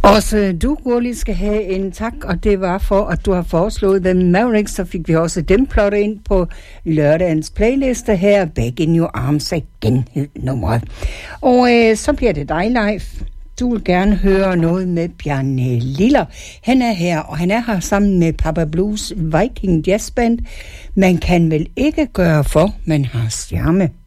Også du, Gurli, skal have en tak, og det var for, at du har foreslået The Mavericks, så fik vi også dem plottet ind på lørdagens playliste her, Back in Your Arms Again, nummeret. Og så bliver det dig, Leif. Du vil gerne høre noget med Bjarne Liller. Han er her, og han er her sammen med Papa Blues Viking Jazz Band. Man kan vel ikke gøre for, man har stjerne.